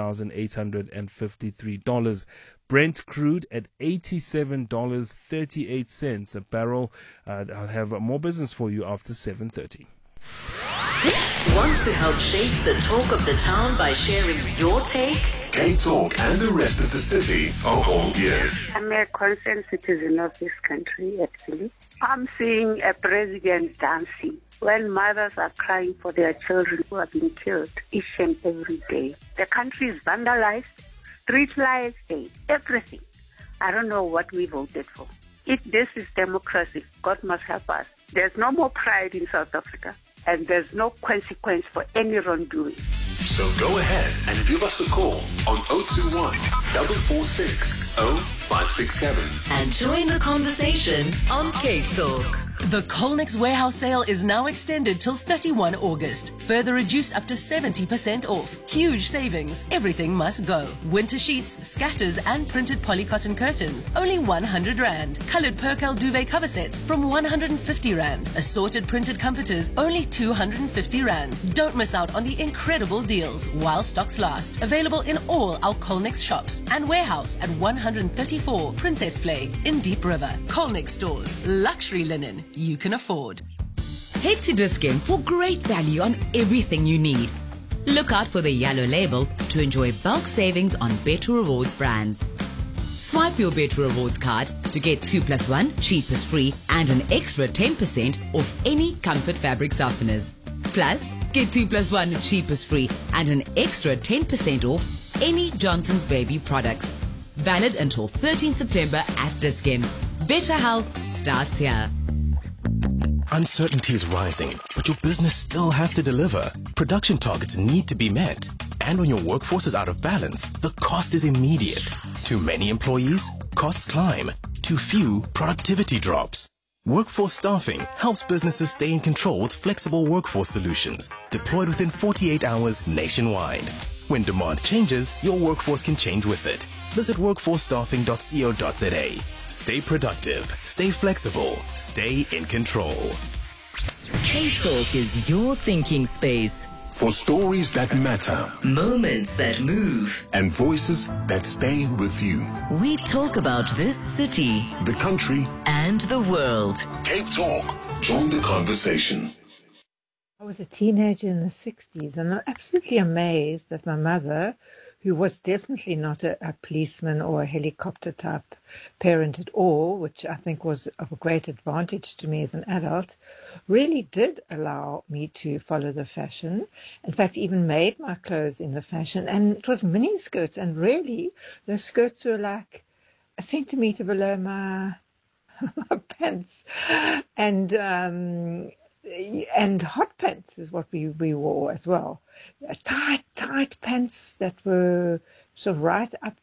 Speaker 6: $1,853. Brent crude at $87.38 a barrel. I'll have more business for you after 7:30.
Speaker 2: Want to help shape the talk of the town by sharing your take?
Speaker 21: Cape Talk and the rest of the city are all ears.
Speaker 7: I'm a concerned citizen of this country, actually. I'm seeing a president dancing when mothers are crying for their children who are being killed each and every day. The country is vandalized, street lights, everything. I don't know what we voted for. If this is democracy, God must help us. There's no more pride in South Africa, and there's no consequence for any wrongdoing.
Speaker 21: So go ahead and give us a call on 021 446 0567
Speaker 2: and join the conversation on Cape Talk. The Colnix warehouse sale is now extended till 31 August. Further reduced up to 70% off. Huge savings. Everything must go. Winter sheets, scatters and printed polycotton curtains, only 100 rand. Coloured Percal duvet cover sets from 150 rand. Assorted printed comforters, only 250 rand. Don't miss out on the incredible deals while stocks last. Available in all our Colnix shops and warehouse at 134 Princess Flay in Deep River. Colnix stores. Luxury linen you can afford.
Speaker 8: Head to Dis-Chem for great value on everything you need. Look out for the yellow label to enjoy bulk savings on Better Rewards brands. Swipe your Better Rewards card to get 2+1 cheap is free and an extra 10% off any Comfort fabric softeners. Plus, get 2+1 cheap is free and an extra 10% off any Johnson's Baby products. Valid until 13 September at Dis-Chem. Better health starts here.
Speaker 18: Uncertainty is rising, but your business still has to deliver. Production targets need to be met. And when your workforce is out of balance, the cost is immediate. Too many employees? Costs climb. Too few? Productivity drops. Workforce Staffing helps businesses stay in control with flexible workforce solutions, deployed within 48 hours nationwide. When demand changes, your workforce can change with it. Visit workforcestaffing.co.za. Stay productive, stay flexible, stay in control.
Speaker 2: Cape Talk is your thinking space.
Speaker 21: For stories that matter,
Speaker 2: Moments that move.
Speaker 21: and voices that stay with you.
Speaker 2: We talk about this city
Speaker 21: The country,
Speaker 2: and the world.
Speaker 21: Cape Talk. Join the conversation.
Speaker 23: I was a teenager in the 60s, and I'm absolutely amazed that my mother, who was definitely not a policeman or a helicopter type parent at all, which I think was of a great advantage to me as an adult, really did allow me to follow the fashion. In fact, even made my clothes in the fashion, and it was mini skirts, and really the skirts were like a centimeter below my pants, and hot pants is what we wore as well. Tight pants that were sort of right up,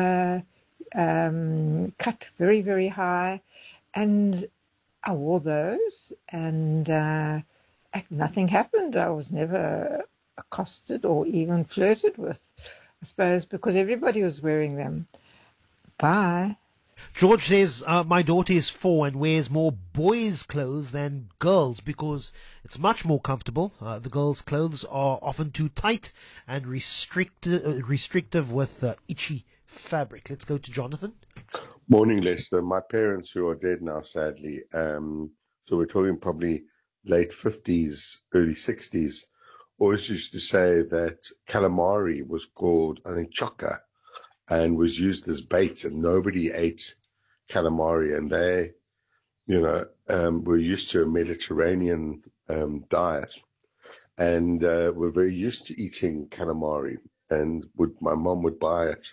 Speaker 23: cut very, very high. And I wore those, and nothing happened. I was never accosted or even flirted with, I suppose, because everybody was wearing them. Bye.
Speaker 1: George says, my daughter is 4 and wears more boys' clothes than girls because it's much more comfortable. The girls' clothes are often too tight and restrictive with itchy fabric. Let's go to Jonathan.
Speaker 24: Morning, Lester. My parents, who are dead now, sadly, so we're talking probably late 50s, early 60s, always used to say that calamari was called, I think, choka, and was used as bait, and nobody ate calamari, and they, were used to a Mediterranean diet, and were very used to eating calamari, and my mom would buy it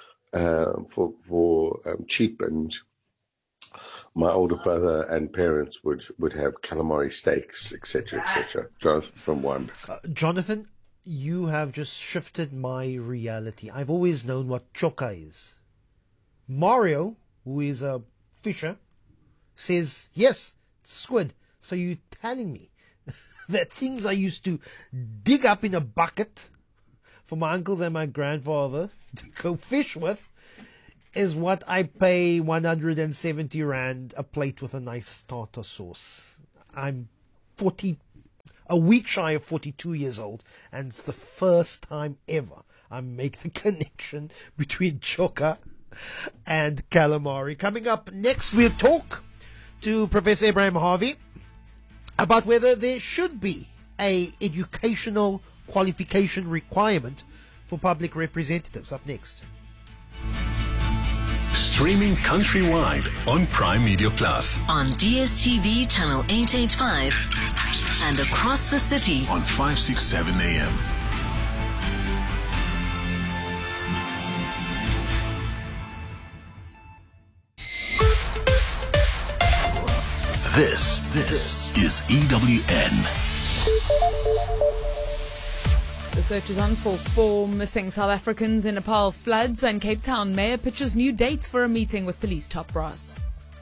Speaker 24: for cheap, and my older brother and parents would have calamari steaks, etc., etc. Jonathan from Wanda.
Speaker 1: Jonathan, you have just shifted my reality. I've always known what choka is. Mario, who is a fisher, says, yes, it's squid. So you're telling me that things I used to dig up in a bucket for my uncles and my grandfather to go fish with is what I pay 170 Rand a plate with a nice tartar sauce. I'm a week shy of 42 years old, and it's the first time ever I make the connection between choka and calamari. Coming up next, we'll talk to Professor Abraham Harvey about whether there should be a educational qualification requirement for public representatives. Up next.
Speaker 21: Streaming countrywide on Prime Media Plus.
Speaker 2: On DSTV channel 885 and across the city
Speaker 21: on 567 AM. This is EWN.
Speaker 4: The search is on for 4 missing South Africans in Nepal floods, and Cape Town Mayor pitches new dates for a meeting with police top brass.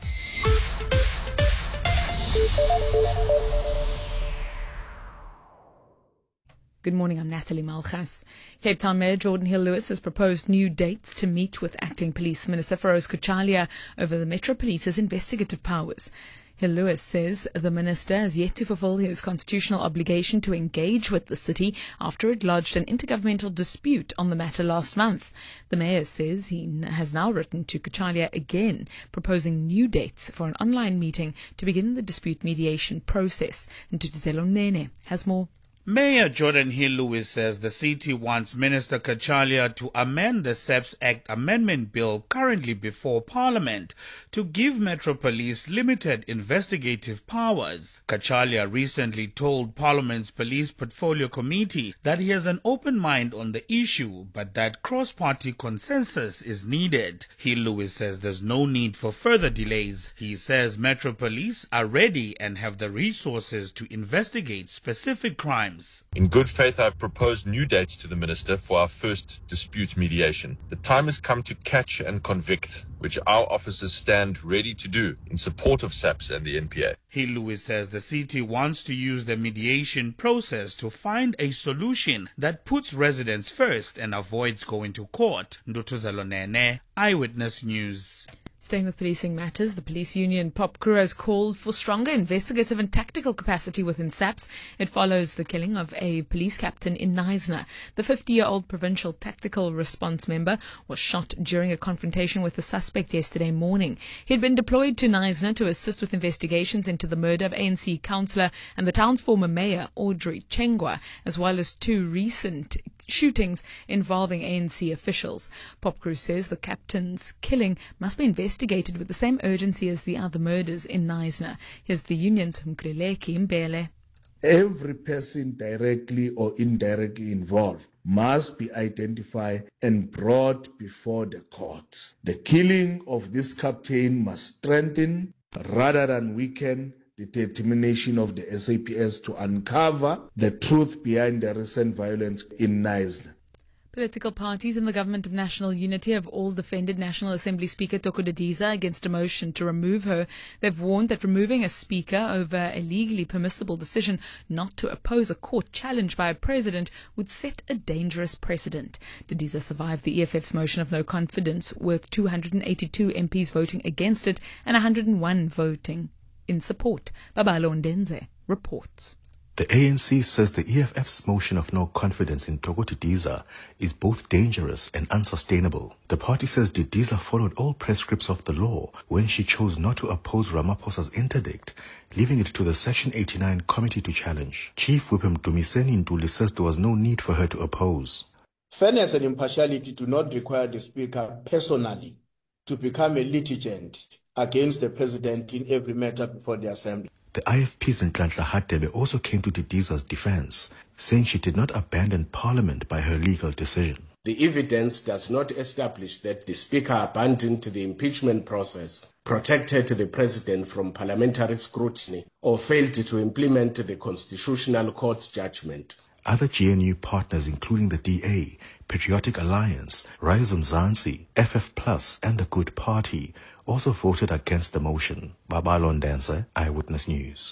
Speaker 4: Good morning, I'm Natalie Malchas. Cape Town Mayor Jordan Hill-Lewis has proposed new dates to meet with Acting Police Minister Feroz Kochalia over the Metro Police's investigative powers. Hill-Lewis says the minister has yet to fulfill his constitutional obligation to engage with the city after it lodged an intergovernmental dispute on the matter last month. The mayor says he has now written to Kochalia again, proposing new dates for an online meeting to begin the dispute mediation process. And Tutizelo Nene has more.
Speaker 9: Mayor Jordan Hill-Lewis says the city wants Minister Kochalia to amend the SAPS Act amendment bill currently before Parliament to give Metro Police limited investigative powers. Kochalia recently told Parliament's Police Portfolio Committee that he has an open mind on the issue, but that cross-party consensus is needed. Hill-Lewis says there's no need for further delays. He says Metro Police are ready and have the resources to investigate specific crimes.
Speaker 10: In good faith, I've proposed new dates to the Minister for our first dispute mediation. The time has come to catch and convict, which our officers stand ready to do in support of SAPS and the NPA.
Speaker 9: Hill-Lewis says the city wants to use the mediation process to find a solution that puts residents first and avoids going to court. Ndutuzelo Nene, Eyewitness News.
Speaker 4: Staying with policing matters, the police union POPCRU has called for stronger investigative and tactical capacity within SAPS. It follows the killing of a police captain in Knysna. The 50-year-old provincial tactical response member was shot during a confrontation with the suspect yesterday morning. He had been deployed to Knysna to assist with investigations into the murder of ANC councillor and the town's former mayor, Audrey Chengwa, as well as 2 recent shootings involving ANC officials. POPCRU says the captain's killing must be investigated with the same urgency as the other murders in Knysna. Here's the union's Mkreleki Mbele.
Speaker 12: Every person directly or indirectly involved must be identified and brought before the courts. The killing of this captain must strengthen rather than weaken the determination of the SAPS to uncover the truth behind the recent violence in Knysna.
Speaker 4: Political parties in the Government of National Unity have all defended National Assembly Speaker Toko Didiza against a motion to remove her. They've warned that removing a speaker over a legally permissible decision not to oppose a court challenge by a president would set a dangerous precedent. Didiza survived the EFF's motion of no confidence, with 282 MPs voting against it and 101 voting in support. Babalo Ndenze reports.
Speaker 11: The ANC says the EFF's motion of no confidence in Thoko Didiza is both dangerous and unsustainable. The party says Didiza followed all prescripts of the law when she chose not to oppose Ramaphosa's interdict, leaving it to the Section 89 committee to challenge. Chief Whip Dumiseni Ntuli says there was no need for her to oppose.
Speaker 13: Fairness and impartiality do not require the Speaker personally to become a litigant against the President in every matter before the Assembly.
Speaker 11: The IFP's Nhlanhla Hadebe also came to Didiza's defense, saying she did not abandon Parliament by her legal decision.
Speaker 14: The evidence does not establish that the Speaker abandoned the impeachment process, protected the President from parliamentary scrutiny, or failed to implement the Constitutional Court's judgment.
Speaker 11: Other GNU partners, including the DA, Patriotic Alliance, Rise Mzansi, FF Plus, and the Good Party, also voted against the motion. Babalo Ndanza, Eyewitness News.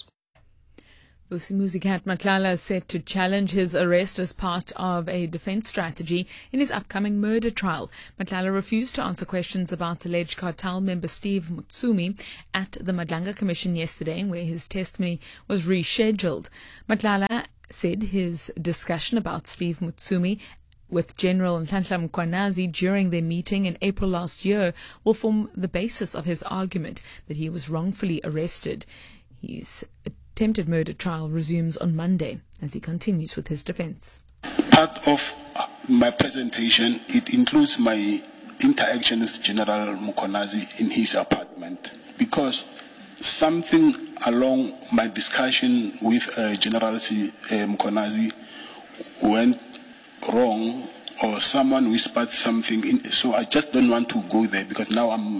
Speaker 4: Vusimuzi Matlala is set to challenge his arrest as part of a defense strategy in his upcoming murder trial. Matlala refused to answer questions about alleged cartel member Steve Mutsumi at the Madlanga Commission yesterday, where his testimony was rescheduled. Matlala said his discussion about Steve Mutsumi with General Nhlanhla Mkhwanazi during their meeting in April last year will form the basis of his argument that he was wrongfully arrested. His attempted murder trial resumes on Monday as he continues with his defense.
Speaker 15: Part of my presentation, it includes my interaction with General Mkhwanazi in his apartment, because something along my discussion with General Mkhwanazi went wrong, or someone whispered something in, so I just don't want to go there, because now I'm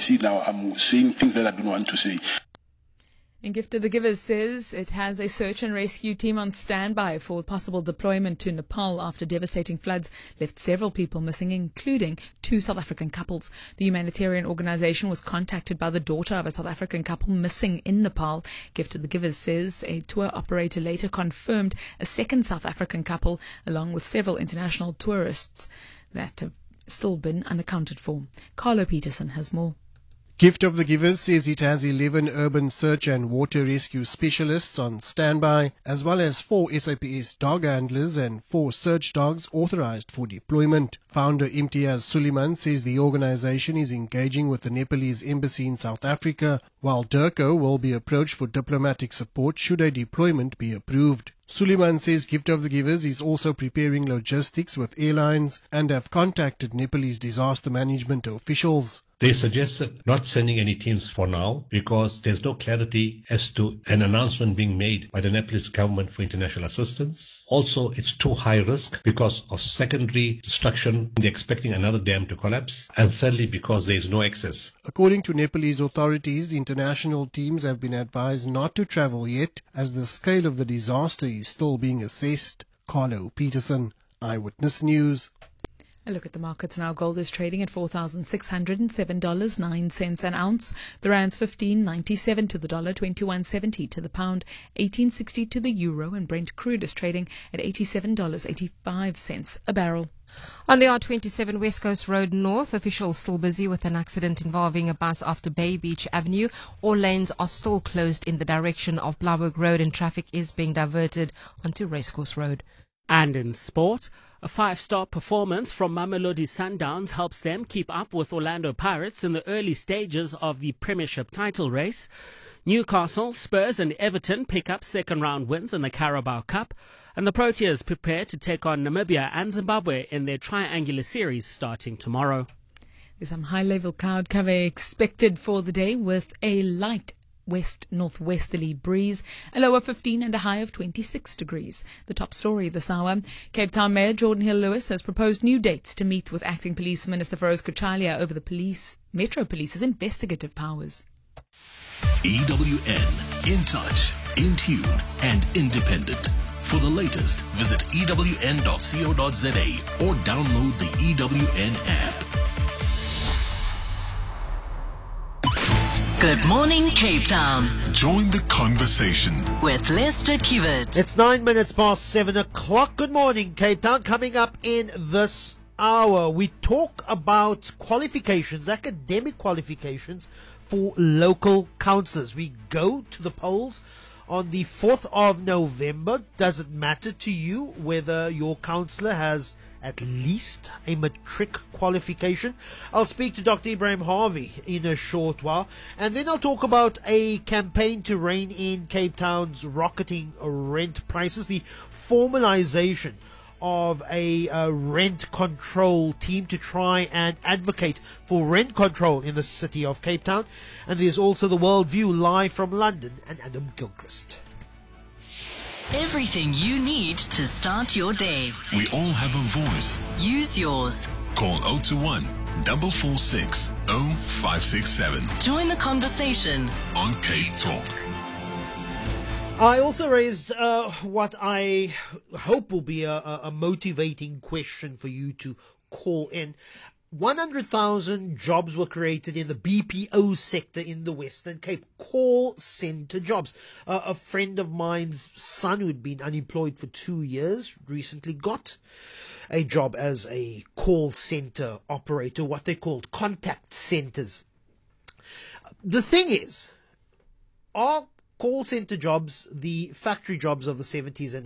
Speaker 15: saying things that I don't want to say.
Speaker 4: And Gift of the Givers says it has a search and rescue team on standby for possible deployment to Nepal after devastating floods left several people missing, including 2 South African couples. The humanitarian organization was contacted by the daughter of a South African couple missing in Nepal. Gift of the Givers says a tour operator later confirmed a second South African couple, along with several international tourists that have still been unaccounted for. Carlo Peterson has more.
Speaker 25: Gift of the Givers says it has 11 urban search and water rescue specialists on standby, as well as 4 SAPS dog handlers and 4 search dogs authorized for deployment. Founder Imtiaz Suleiman says the organization is engaging with the Nepalese embassy in South Africa, while DIRCO will be approached for diplomatic support should a deployment be approved. Suleiman says Gift of the Givers is also preparing logistics with airlines and have contacted Nepalese disaster management officials.
Speaker 26: They suggested not sending any teams for now because there's no clarity as to an announcement being made by the Nepalese government for international assistance. Also, it's too high risk because of secondary destruction. They're expecting another dam to collapse. And thirdly, because there is no access.
Speaker 25: According to Nepalese authorities, international teams have been advised not to travel yet as the scale of the disaster is still being assessed. Carlo Peterson, Eyewitness News.
Speaker 4: A look at the markets now. Gold is trading at $4,607.09 an ounce. The rand's 15.97 to the dollar, 21.70 to the pound, 18.60 to the euro, and Brent crude is trading at $87.85 a barrel.
Speaker 5: On the R27 West Coast Road North, officials still busy with an accident involving a bus after Bay Beach Avenue. All lanes are still closed in the direction of Blaauwberg Road and traffic is being diverted onto Racecourse Road.
Speaker 27: And in sport, a 5-star performance from Mamelodi Sundowns helps them keep up with Orlando Pirates in the early stages of the Premiership title race. Newcastle, Spurs and Everton pick up second-round wins in the Carabao Cup. And the Proteas prepare to take on Namibia and Zimbabwe in their triangular series starting tomorrow.
Speaker 4: There's some high-level cloud cover expected for the day with a light west-northwesterly breeze, a low of 15 and a high of 26 degrees. The top story this hour. Cape Town Mayor Jordan Hill-Lewis has proposed new dates to meet with Acting Police Minister Feroz Kochalia over the Metro Police's investigative powers.
Speaker 21: EWN, in touch, in tune and independent. For the latest, visit ewn.co.za or download the EWN app.
Speaker 2: Good morning, Cape Town.
Speaker 21: Join the conversation
Speaker 2: With Lester Kiewit.
Speaker 1: It's 9 minutes past 7 o'clock. Good morning, Cape Town. Coming up in this hour, we talk about qualifications, academic qualifications for local councillors. We go to the polls on the 4th of November. Does it matter to you whether your counsellor has at least a matric qualification? I'll speak to Dr. Ibrahim Harvey in a short while, and then I'll talk about a campaign to rein in Cape Town's rocketing rent prices, the formalization of a rent control team to try and advocate for rent control in the city of Cape Town. And there's also the World View live from London and Adam Gilchrist.
Speaker 2: Everything you need to start your day.
Speaker 21: We all have a voice.
Speaker 2: Use yours.
Speaker 21: Call 021 446 0567
Speaker 2: Join the conversation
Speaker 21: on Cape Talk.
Speaker 1: I also raised what I hope will be a motivating question for you to call in. 100,000 jobs were created in the BPO sector in the Western Cape. Call center jobs. A friend of mine's son who had been unemployed for 2 years recently got a job as a call center operator, what they called contact centers. The thing is, our call center jobs, the factory jobs of the 70s and